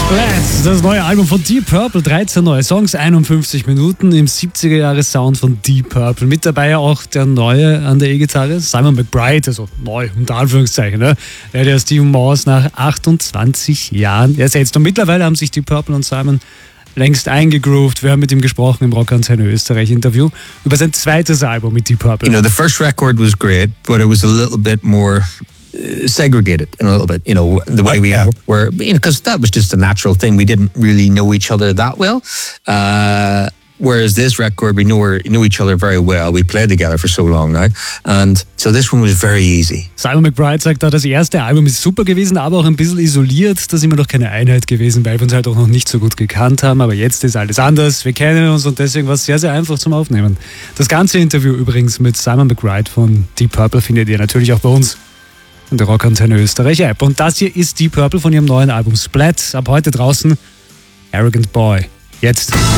Splat, das neue Album von Deep Purple, 13 neue Songs, 51 Minuten im 70er-Jahres-Sound von Deep Purple. Mit dabei ja auch der Neue an der E-Gitarre, Simon McBride, also neu, unter Anführungszeichen. Ne? Der hat ja Stephen Morse nach 28 Jahren ersetzt. Und mittlerweile haben sich Deep Purple und Simon längst eingegroovt. Wir haben mit ihm gesprochen im Rockantenne Österreich-Interview über sein zweites Album mit Deep Purple. You know, the first record was great, but it was a little bit more segregated in a little bit, you know, the way we were, you know, because that was just a natural thing. We didn't really know each other that well. Whereas this record, we knew each other very well. We played together for so long now. And so this one was very easy. Simon McBride sagt da, das erste Album ist super gewesen, aber auch ein bisschen isoliert. Da sind wir noch keine Einheit gewesen, weil wir uns halt auch noch nicht so gut gekannt haben. Aber jetzt ist alles anders. Wir kennen uns und deswegen war es sehr, sehr einfach zum Aufnehmen. Das ganze Interview übrigens mit Simon McBride von Deep Purple findet ihr natürlich auch bei uns in der Rockantenne Österreich App. Und das hier ist Deep Purple von ihrem neuen Album Splat. Ab heute draußen Arrogant Boy. Jetzt.